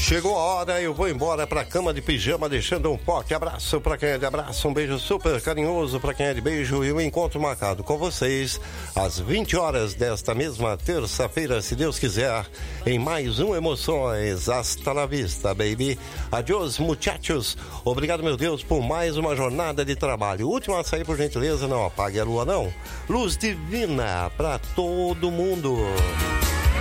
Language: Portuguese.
Chegou a hora, eu vou embora pra cama de pijama, deixando um forte abraço pra quem é de abraço, um beijo super carinhoso pra quem é de beijo e um encontro marcado com vocês às 20 horas desta mesma terça-feira, se Deus quiser, em mais um Emoções. Hasta la vista, baby. Adiós, muchachos. Obrigado, meu Deus, por mais uma jornada de trabalho. Última a sair, por gentileza, não apague a lua, não. Luz divina pra todo mundo.